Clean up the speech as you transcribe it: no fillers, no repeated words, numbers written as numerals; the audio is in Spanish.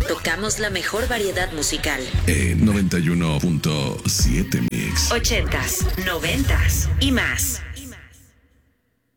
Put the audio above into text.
Tocamos la mejor variedad musical. En 91.7 Mix. 80s, 90s y más.